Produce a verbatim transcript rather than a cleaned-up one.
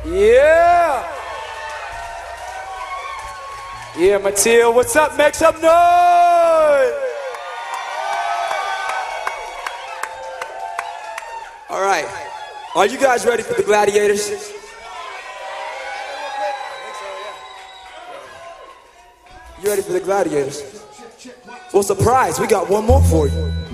Yeah! Yeah, Mateo, what's up? Make some noise! All right, are you guys ready for the Gladiators? You ready for the Gladiators? Well, surprise, we got one more for you.